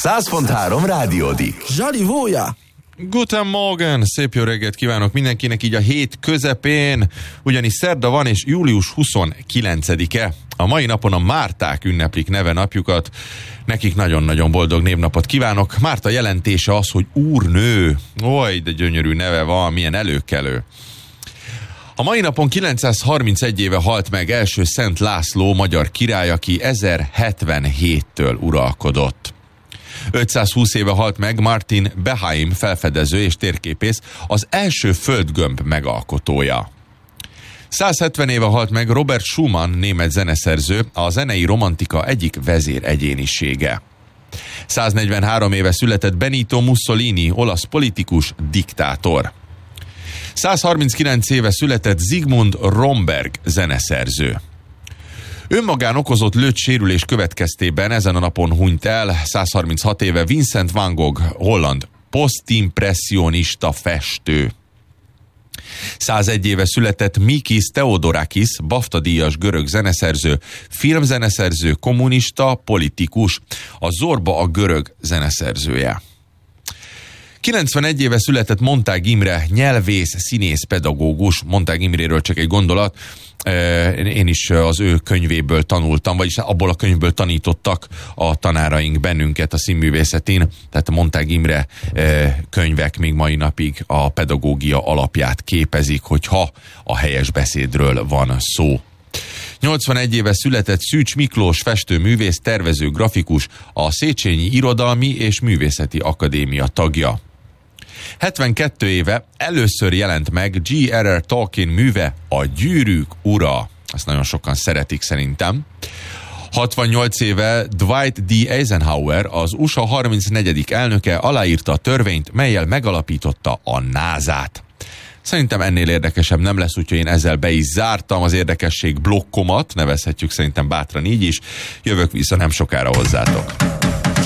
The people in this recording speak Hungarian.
100.3 Rádiódik. Zsali Vója! Guten Morgen! Szép jó reggelt kívánok mindenkinek így a hét közepén, ugyanis szerda van és július 29-e. A mai napon a Márták ünneplik nevenapjukat. Nekik nagyon-nagyon boldog névnapot kívánok. Márta jelentése az, hogy úrnő. Oj, de gyönyörű neve van, milyen előkelő. A mai napon 931 éve halt meg első Szent László magyar király, aki 1077-től uralkodott. 520 éve halt meg Martin Behaim felfedező és térképész, az első földgömb megalkotója. 170 éve halt meg Robert Schumann, német zeneszerző, a zenei romantika egyik vezéregyénisége. 143 éve született Benito Mussolini, olasz politikus, diktátor. 139 éve született Zsigmond Romberg, zeneszerző. Önmagán okozott lőttsérülés következtében ezen a napon hunyt el 136 éve Vincent van Gogh, holland posztimpresszionista festő. 101 éve született Mikis Theodorakis, BAFTA-díjas görög zeneszerző, filmzeneszerző, kommunista, politikus, a Zorba a görög zeneszerzője. 91 éve született Montág Imre, nyelvész, színész, pedagógus. Montág Imréről csak egy gondolat, én is az ő könyvéből tanultam, vagyis abból a könyvből tanítottak a tanáraink bennünket a színművészetén, tehát a Montág Imre könyvek még mai napig a pedagógia alapját képezik, hogyha a helyes beszédről van szó. 81 éve született Szűcs Miklós, festőművész, tervező, grafikus, a Széchenyi Irodalmi és Művészeti Akadémia tagja. 72 éve először jelent meg J.R.R. Tolkien műve, A Gyűrűk ura. Ezt nagyon sokan szeretik szerintem. 68 éve Dwight D. Eisenhower, az USA 34. elnöke aláírta a törvényt, mellyel megalapította a NASA-t. Szerintem ennél érdekesebb nem lesz, úgyhogy én ezzel be is zártam az érdekesség blokkomat, nevezhetjük szerintem bátran így is. Jövök vissza nem sokára hozzátok.